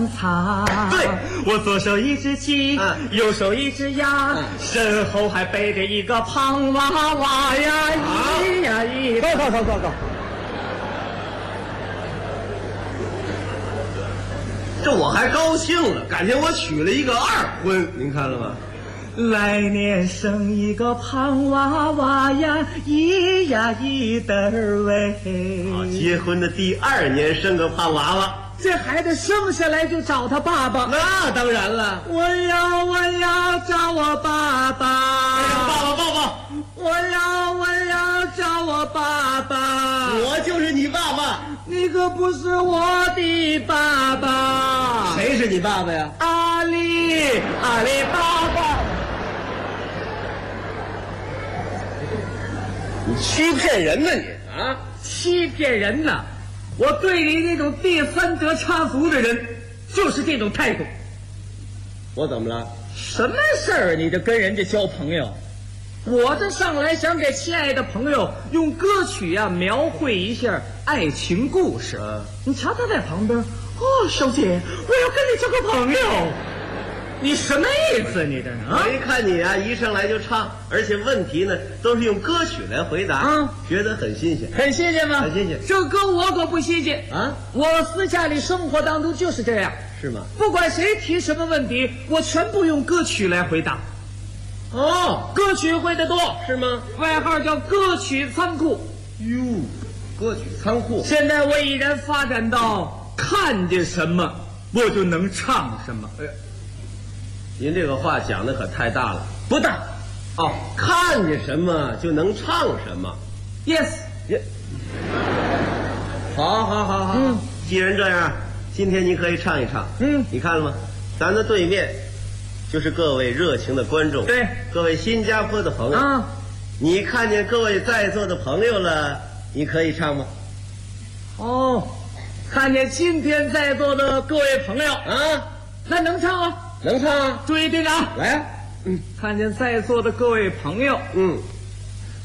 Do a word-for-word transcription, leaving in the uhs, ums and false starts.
草。 对， 我左手一只鸡， 嗯、 右手一只鸭，嗯、身后还背着一个胖娃娃呀！咦呀咦！ 走走走走走。这我还高兴了，感情我娶了一个二婚，您看了吗？ 来年生一个胖娃娃呀，咿呀咿的喂。 啊，结婚的第二年生个胖娃娃， 这孩子生下来就找他爸爸。 那当然了， 我要我要找我爸爸， 哎呀，爸爸抱抱。 我要我要找我爸爸， 我就是你爸爸。 你可不是我的爸爸。 谁是你爸爸呀？ 阿里阿里巴巴。 你欺骗人呢你啊！ 欺骗人呢！我对你那种第三者插足的人，就是这种态度。 我怎么了？ 什么事儿你就跟人家交朋友？我这上来想给亲爱的朋友用歌曲呀、啊、描绘一下爱情故事。 嗯， 你瞧他在旁边，哦，小姐，我要跟你交个朋友。你什么意思？你这是啊？ 我一看你啊，一上来就唱，而且问题呢都是用歌曲来回答， 啊， 觉得很新鲜。 很新鲜吗？ 很新鲜。 这搁我可不新鲜啊！ 我私下里生活当中就是这样。 是吗？ 不管谁提什么问题，我全部用歌曲来回答。 哦， 歌曲会得多是吗？ 外号叫歌曲仓库。 哟，歌曲仓库。 现在我已然发展到看见什么我就能唱什么。 哎，您这个话讲的可太大了。 不大。 哦，看见什么就能唱什么。 Yes。 好好好好。 嗯， 既然这样，今天您可以唱一唱。 嗯， 你看了吗？咱的对面就是各位热情的观众， 对， 各位新加坡的朋友啊。 你看见各位在座的朋友了，你可以唱吗？ 哦，看见今天在座的各位朋友啊， 那能唱啊？ 能唱啊！ 注意听啊！ 来啊！ 嗯，看见在座的各位朋友， 嗯，